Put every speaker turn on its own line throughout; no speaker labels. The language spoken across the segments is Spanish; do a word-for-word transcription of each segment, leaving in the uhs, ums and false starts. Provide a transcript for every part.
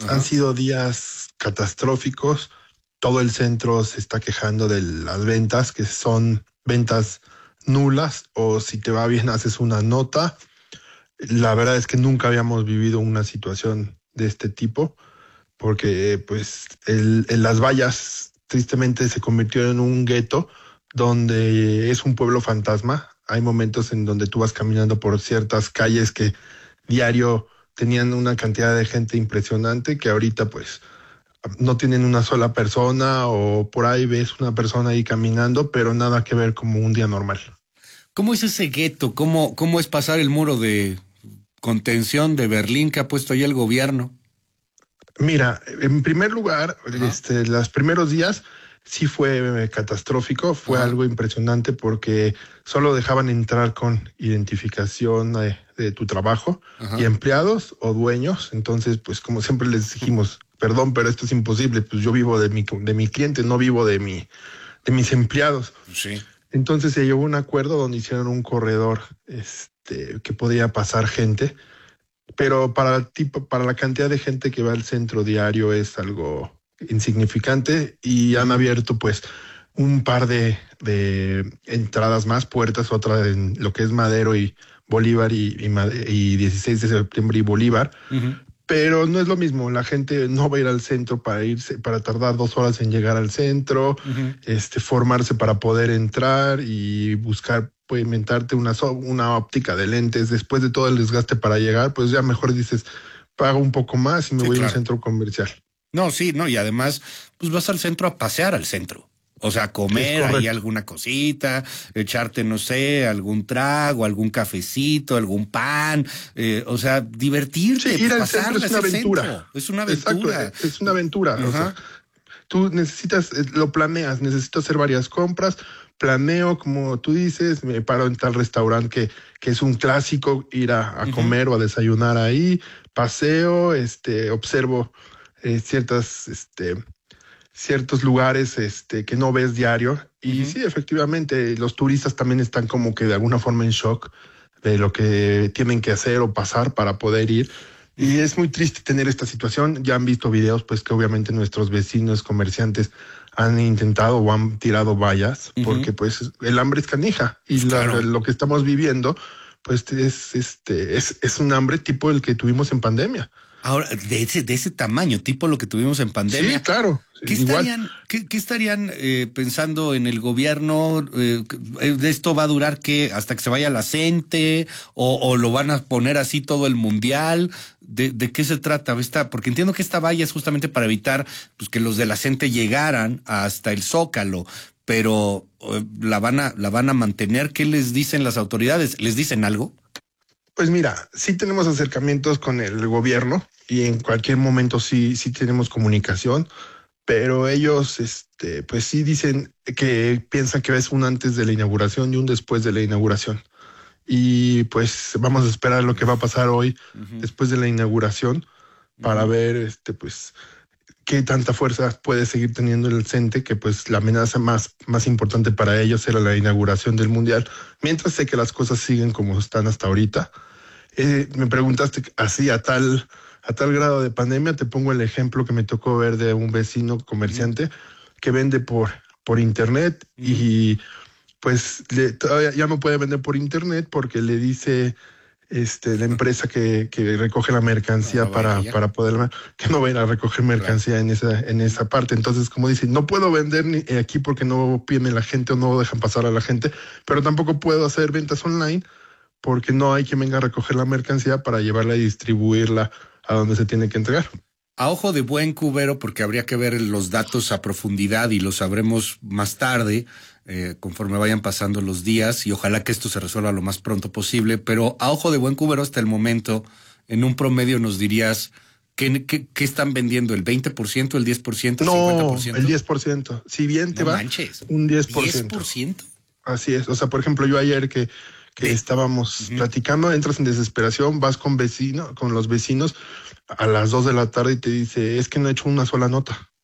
Han sido días catastróficos. Todo el centro se está quejando de las ventas, que son ventas nulas, o si te va bien haces una nota. La verdad es que nunca habíamos vivido una situación de este tipo, porque pues el, el las vallas tristemente se convirtió en un gueto donde es un pueblo fantasma. Hay momentos en donde tú vas caminando por ciertas calles que diario tenían una cantidad de gente impresionante, que ahorita pues no tienen una sola persona, o por ahí ves una persona ahí caminando, pero nada que ver como un día normal.
¿Cómo es ese gueto? ¿Cómo, cómo es pasar el muro de contención de Berlín que ha puesto ahí el gobierno?
Mira, en primer lugar,
Ajá.
este, los primeros días sí fue eh, catastrófico, fue
Ajá.
algo impresionante porque solo dejaban entrar con identificación de, de tu trabajo
Ajá.
y empleados o dueños. Entonces, pues como siempre les dijimos, perdón, pero esto es imposible, pues yo vivo de mi, de mi cliente, no vivo de mi, de mis empleados.
Sí.
Entonces se llegó a un acuerdo donde hicieron un corredor este, que podía pasar gente, pero para el tipo, para la cantidad de gente que va al centro diario es algo insignificante, y han abierto pues un par de, de entradas más, puertas, otra en lo que es Madero y Bolívar y, y, y dieciséis de septiembre y Bolívar.
Uh-huh.
Pero no es lo mismo, la gente no va a ir al centro para irse, para tardar dos horas en llegar al centro,
Uh-huh.
este, formarse para poder entrar y buscar, pues, inventarte una, una óptica de lentes. Después de todo el desgaste para llegar, pues ya mejor dices, pago un poco más y me
Sí,
voy
claro.
a un centro comercial.
No, sí, no, y además, pues vas al centro a pasear al centro. O sea, comer ahí alguna cosita, echarte, no sé, algún trago, algún cafecito, algún pan, eh, o sea, divertirte,
sí, ir
pues,
al centro es una aventura.
Centro. Es una aventura.
Exacto, es una aventura. O sea, tú necesitas, lo planeas, necesitas hacer varias compras, planeo, como tú dices, me paro en tal restaurante que, que es un clásico, ir a, a uh-huh. comer o a desayunar ahí, paseo, este, observo eh, ciertas, este, ciertos lugares este, que no ves diario. Y uh-huh. sí, efectivamente, los turistas también están como que de alguna forma en shock de lo que tienen que hacer o pasar para poder ir. Y es muy triste tener esta situación. Ya han visto videos, pues, que obviamente nuestros vecinos comerciantes han intentado o han tirado vallas, uh-huh. porque pues el hambre es canija. Y pues claro. la, lo que estamos viviendo, pues es, este, es, es un hambre tipo el que tuvimos en pandemia.
Ahora, de ese, de ese tamaño, tipo lo que tuvimos en pandemia.
Sí, claro.
¿Qué estarían, ¿qué, qué estarían eh, pensando en el gobierno? Eh, ¿Esto va a durar qué? ¿Hasta que se vaya la gente? ¿O, o lo van a poner así todo el mundial? ¿De, de qué se trata? Esta, porque entiendo que esta valla es justamente para evitar pues, que los de la gente llegaran hasta el Zócalo, pero eh, la van a, la van a mantener. ¿Qué les dicen las autoridades? ¿Les dicen algo?
Pues mira, sí tenemos acercamientos con el gobierno y en cualquier momento sí, sí tenemos comunicación, pero ellos, este, pues sí dicen que piensan que es un antes de la inauguración y un después de la inauguración. Y pues vamos a esperar lo que va a pasar hoy, uh-huh. después de la inauguración, para uh-huh. ver, este, pues, qué tanta fuerza puede seguir teniendo el CENTE, que pues la amenaza más, más importante para ellos era la inauguración del Mundial. Mientras sé que las cosas siguen como están hasta ahorita. Eh, me preguntaste así a tal, a tal grado de pandemia, te pongo el ejemplo que me tocó ver de un vecino comerciante uh-huh. que vende por, por internet uh-huh. y pues le, todavía ya no puede vender por internet porque le dice este, la empresa que, que recoge la mercancía no, no para, para poder, que no va a ir a recoger mercancía claro. en, esa, en esa parte. Entonces, como dice, no puedo vender ni aquí porque no viene la gente o no dejan pasar a la gente, pero tampoco puedo hacer ventas online porque no hay quien venga a recoger la mercancía para llevarla y distribuirla a donde se tiene que entregar.
A ojo de buen cubero, porque habría que ver los datos a profundidad y los sabremos más tarde, eh, conforme vayan pasando los días, y ojalá que esto se resuelva lo más pronto posible, pero a ojo de buen cubero hasta el momento, en un promedio nos dirías, ¿qué, qué, qué están vendiendo? ¿El veinte por ciento, el diez por ciento, el
no,
cincuenta por ciento?
El diez por ciento. Si bien te
no
va,
manches.
un diez por ciento.
¿diez por ciento?
Así es. O sea, por ejemplo, yo ayer que que estábamos uh-huh. platicando, entras en desesperación, vas con vecino, con los vecinos a las dos de la tarde y te dice, es que no he hecho una sola nota.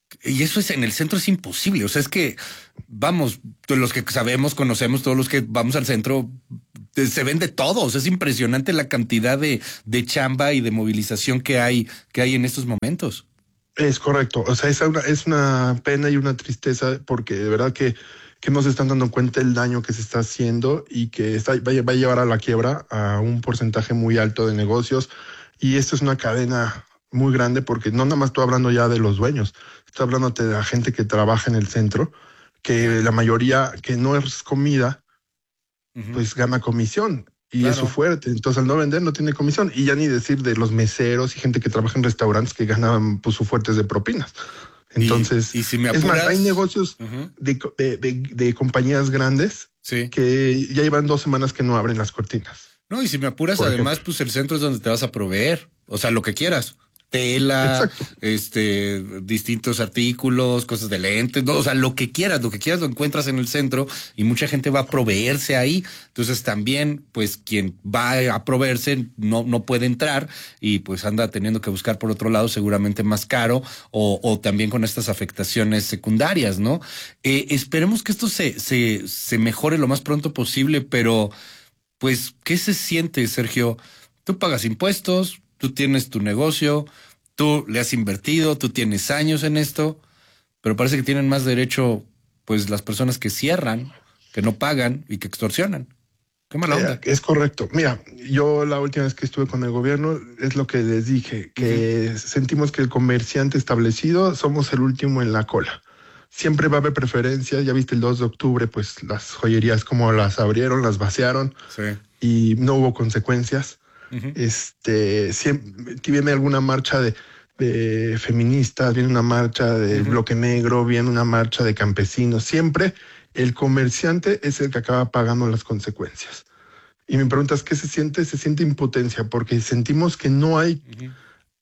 Y eso es en el centro, es imposible. O sea, es que, vamos, todos los que sabemos, conocemos, todos los que vamos al centro, se ven de todos. Es impresionante la cantidad de, de chamba y de movilización que hay, que hay en estos momentos.
Es correcto. O sea, es una, es una pena y una tristeza porque de verdad que, que no se están dando cuenta el daño que se está haciendo y que está, va, va a llevar a la quiebra a un porcentaje muy alto de negocios. Y esto es una cadena muy grande porque no nada más estoy hablando ya de los dueños, estoy hablando de la gente que trabaja en el centro, que la mayoría que no es comida, uh-huh. pues gana comisión y claro. es su fuerte. Entonces al no vender no tiene comisión. Y ya ni decir de los meseros y gente que trabaja en restaurantes que ganan pues su fuerte de propinas. Entonces,
y, y si me apuras,
es más, hay negocios uh-huh. de, de, de, de compañías grandes sí. que ya llevan dos semanas que no abren las cortinas.
No, y si me apuras, Por además, ejemplo. pues el centro es donde te vas a proveer. O sea, lo que quieras. Tela, Exacto. este, distintos artículos, cosas de lentes, no, o sea, lo que quieras, lo que quieras lo encuentras en el centro y mucha gente va a proveerse ahí. Entonces también, pues, quien va a proveerse no, no puede entrar y pues anda teniendo que buscar por otro lado, seguramente más caro o, o también con estas afectaciones secundarias, ¿no? Eh, esperemos que esto se, se, se mejore lo más pronto posible, pero pues, ¿qué se siente, Sergio? Tú pagas impuestos, tú tienes tu negocio, tú le has invertido, tú tienes años en esto, pero parece que tienen más derecho pues las personas que cierran, que no pagan y que extorsionan. Qué mala onda.
Eh, es correcto. Mira, yo la última vez que estuve con el gobierno es lo que les dije, que uh-huh. sentimos que el comerciante establecido somos el último en la cola. Siempre va a haber preferencia. Ya viste el dos de octubre, pues las joyerías como las abrieron, las vaciaron sí. y no hubo consecuencias. Uh-huh. Este, siempre, viene alguna marcha de, de feministas, viene una marcha de uh-huh. bloque negro, viene una marcha de campesinos. Siempre el comerciante es el que acaba pagando las consecuencias. Y me preguntas, ¿qué se siente? Se siente impotencia porque sentimos que no hay uh-huh.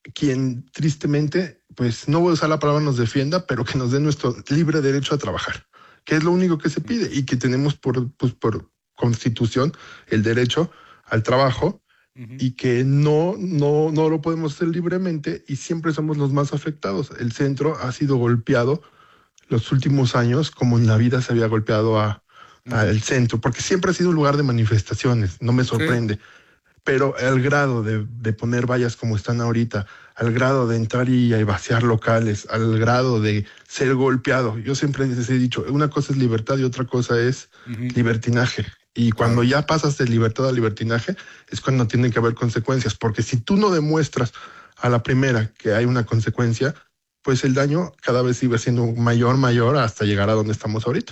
quien tristemente, pues no voy a usar la palabra nos defienda, pero que nos dé nuestro libre derecho a trabajar, que es lo único que se pide y que tenemos por, pues, por constitución el derecho al trabajo. Uh-huh. Y que no, no, no lo podemos hacer libremente y siempre somos los más afectados. El centro ha sido golpeado los últimos años como en la vida se había golpeado a, uh-huh. al centro, porque siempre ha sido un lugar de manifestaciones, no me sorprende. Sí. Pero al grado de, de poner vallas como están ahorita, al grado de entrar y, y vaciar locales, al grado de ser golpeado, yo siempre les he dicho, una cosa es libertad y otra cosa es uh-huh. libertinaje. Y cuando ya pasas de libertad a libertinaje es cuando tienen que haber consecuencias, porque si tú no demuestras a la primera que hay una consecuencia, pues el daño cada vez sigue siendo mayor, mayor hasta llegar a donde estamos ahorita.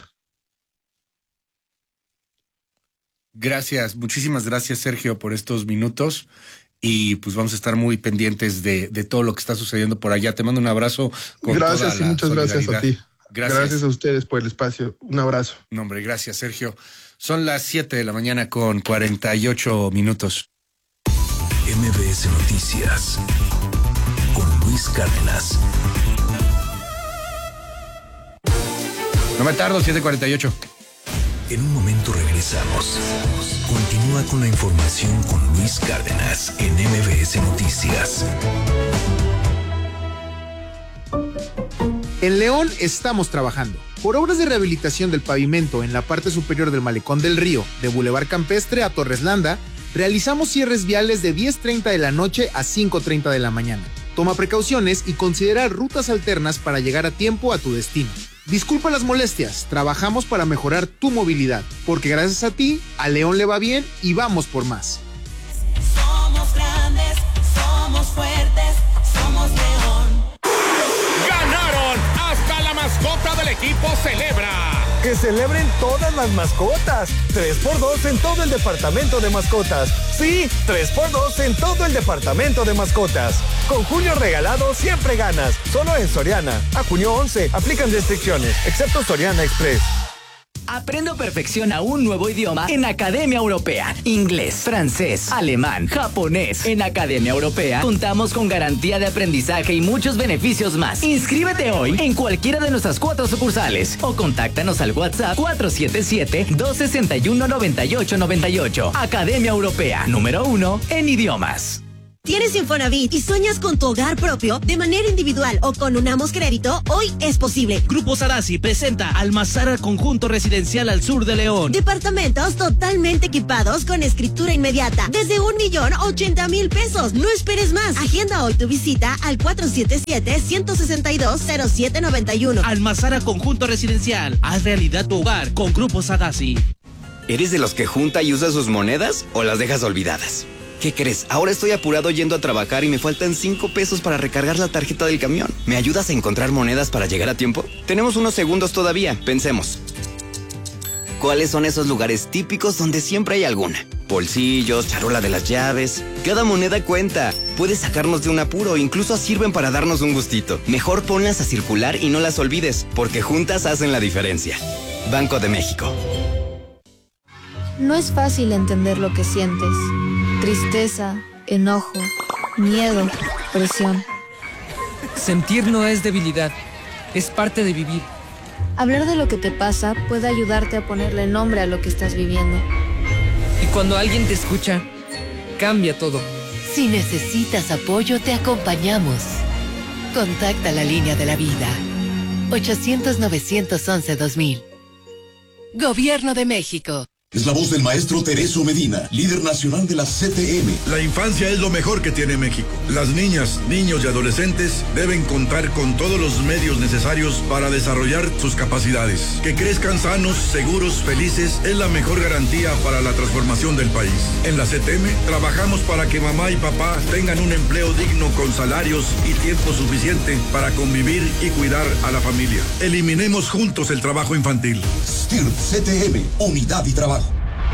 Gracias, muchísimas gracias, Sergio, por estos minutos y pues vamos a estar muy pendientes de, de todo lo que está sucediendo por allá. Te mando un abrazo. Con
gracias
toda
y muchas gracias a ti.
Gracias.
Gracias a ustedes por el espacio. Un abrazo.
No, hombre, gracias, Sergio. Son las siete de la mañana con cuarenta y ocho minutos.
M B S Noticias con Luis Cárdenas.
No me tardo, siete cuarenta y ocho.
En un momento regresamos. Continúa con la información con Luis Cárdenas en M B S Noticias.
En León estamos trabajando por obras de rehabilitación del pavimento en la parte superior del Malecón del Río, de Boulevard Campestre a Torres Landa. Realizamos cierres viales de diez treinta de la noche a cinco treinta de la mañana. Toma precauciones y considera rutas alternas para llegar a tiempo a tu destino. Disculpa las molestias, trabajamos para mejorar tu movilidad, porque gracias a ti, a León le va bien y vamos por más.
Somos grandes, somos fuertes, somos León.
¡Ganaron! ¡Hasta la mascota del equipo celebra!
¡Que celebren todas las mascotas! tres por dos en todo el departamento de mascotas. Sí, tres por dos en todo el departamento de mascotas. Con junio regalado siempre ganas. Solo en Soriana. A junio once, aplican restricciones, excepto Soriana Express.
Aprende o perfecciona un nuevo idioma en Academia Europea. Inglés, francés, alemán, japonés. En Academia Europea contamos con garantía de aprendizaje y muchos beneficios más. Inscríbete hoy en cualquiera de nuestras cuatro sucursales o contáctanos al WhatsApp cuatro siete siete, dos seis uno, nueve ocho nueve ocho. Academia Europea, número uno en idiomas.
¿Tienes Infonavit y sueñas con tu hogar propio de manera individual o con Unamos Crédito? Hoy es posible.
Grupo Sadasi presenta Almazara Conjunto Residencial al sur de León.
Departamentos totalmente equipados con escritura inmediata desde un millón ochenta mil pesos. No esperes más. Agenda hoy tu visita al cuatro siete siete, uno seis dos, cero siete nueve uno.
Almazara Conjunto Residencial. Haz realidad tu hogar con Grupo Sadasi.
¿Eres de los que junta y usa sus monedas o las dejas olvidadas? ¿Qué crees? Ahora estoy apurado yendo a trabajar y me faltan cinco pesos para recargar la tarjeta del camión. ¿Me ayudas a encontrar monedas para llegar a tiempo? Tenemos unos segundos todavía. Pensemos. ¿Cuáles son esos lugares típicos donde siempre hay alguna? Bolsillos, charola de las llaves. Cada moneda cuenta. Puede sacarnos de un apuro, incluso sirven para darnos un gustito. Mejor ponlas a circular y no las olvides, porque juntas hacen la diferencia. Banco de México.
No es fácil entender lo que sientes. Tristeza, enojo, miedo, presión.
Sentir no es debilidad, es parte de vivir.
Hablar de lo que te pasa puede ayudarte a ponerle nombre a lo que estás viviendo.
Y cuando alguien te escucha, cambia todo.
Si necesitas apoyo, te acompañamos. Contacta la línea de la vida. ochocientos, novecientos once, dos mil. Gobierno de México.
Es la voz del maestro Tereso Medina, líder nacional de la C T M.
La infancia es lo mejor que tiene México. Las niñas, niños y adolescentes deben contar con todos los medios necesarios para desarrollar sus capacidades. Que crezcan sanos, seguros, felices es la mejor garantía para la transformación del país. En la C T M trabajamos para que mamá y papá tengan un empleo digno con salarios y tiempo suficiente para convivir y cuidar a la familia. Eliminemos juntos el trabajo infantil.
S T I R P C T M, unidad y trabajo.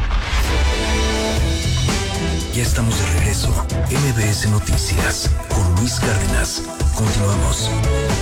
Ya estamos de regreso. M B S Noticias con Luis Cárdenas. Continuamos.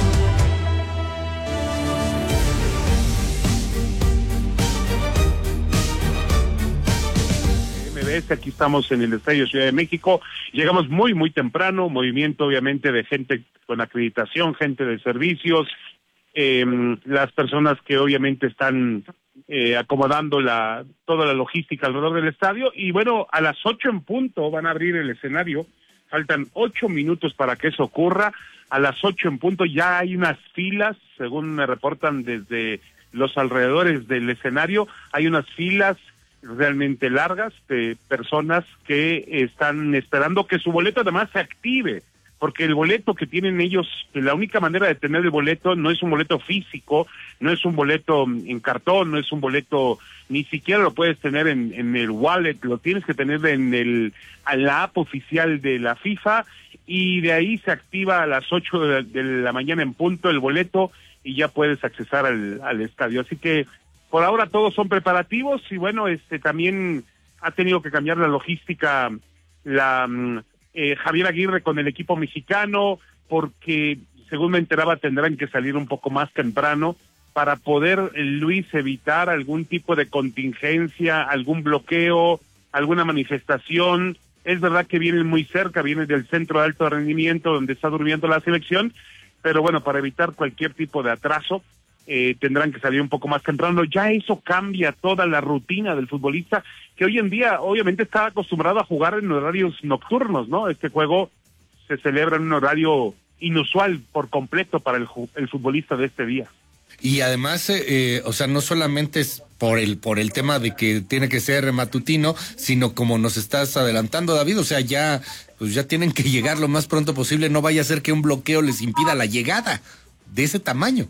M B S, aquí estamos en el Estadio Ciudad de México. Llegamos muy, muy temprano. Movimiento, obviamente, de gente con acreditación, gente de servicios. Eh, las personas que obviamente están eh, acomodando la toda la logística alrededor del estadio, y bueno, a las ocho en punto van a abrir el escenario. Faltan ocho minutos para que eso ocurra. A las ocho en punto ya hay unas filas, según me reportan desde los alrededores del escenario, hay unas filas realmente largas de personas que están esperando que su boleto además se active, porque el boleto que tienen ellos, la única manera de tener el boleto no es un boleto físico, no es un boleto en cartón, no es un boleto, ni siquiera lo puedes tener en, en el wallet, lo tienes que tener en el en la app oficial de la FIFA, y de ahí se activa a las ocho de, de la mañana en punto el boleto y ya puedes accesar al, al estadio. Así que por ahora todos son preparativos, y bueno, este también ha tenido que cambiar la logística la Eh, Javier Aguirre con el equipo mexicano, porque según me enteraba tendrán que salir un poco más temprano para poder, eh, Luis, evitar algún tipo de contingencia, algún bloqueo, alguna manifestación. Es verdad que vienen muy cerca, vienen del centro de alto rendimiento donde está durmiendo la selección, pero bueno, para evitar cualquier tipo de atraso, Eh, tendrán que salir un poco más temprano. Ya eso cambia toda la rutina del futbolista, que hoy en día obviamente está acostumbrado a jugar en horarios nocturnos, ¿no? Este juego se celebra en un horario inusual por completo para el, el futbolista de este día.
Y además, eh, o sea, no solamente es por el por el tema de que tiene que ser matutino, sino como nos estás adelantando, David, o sea, ya pues ya tienen que llegar lo más pronto posible, no vaya a ser que un bloqueo les impida la llegada de ese tamaño.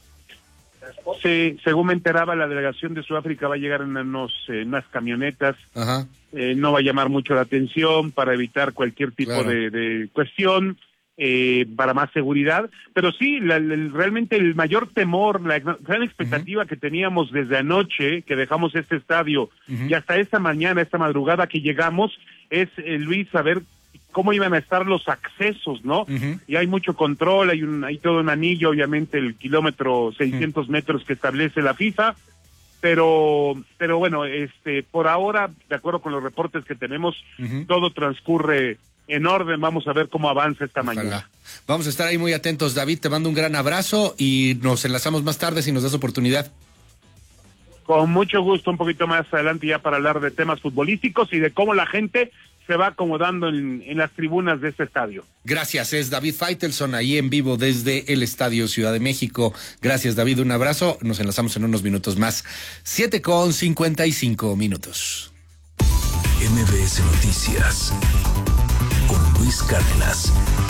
Sí, según me enteraba, la delegación de Sudáfrica va a llegar en unos, eh, unas camionetas.
Ajá.
Eh, no va a llamar mucho la atención para evitar cualquier tipo claro. de, de cuestión, eh, para más seguridad. Pero sí, la, la, realmente el mayor temor, la gran expectativa uh-huh. que teníamos desde anoche, que dejamos este estadio, uh-huh. y hasta esta mañana, esta madrugada que llegamos, es, eh, Luis, saber cómo iban a estar los accesos, ¿no? Uh-huh. Y hay mucho control, hay un hay todo un anillo, obviamente el kilómetro seiscientos uh-huh. metros que establece la FIFA, pero pero bueno, este por ahora, de acuerdo con los reportes que tenemos, uh-huh. todo transcurre en orden. Vamos a ver cómo avanza esta Ojalá. mañana.
Vamos a estar ahí muy atentos, David, te mando un gran abrazo y nos enlazamos más tarde si nos das oportunidad.
Con mucho gusto, un poquito más adelante ya para hablar de temas futbolísticos y de cómo la gente se va acomodando en, en las tribunas de este estadio.
Gracias, es David Faitelson ahí en vivo desde el Estadio Ciudad de México. Gracias, David, un abrazo. Nos enlazamos en unos minutos más. siete con cincuenta y cinco minutos.
M B S Noticias con Luis Cárdenas.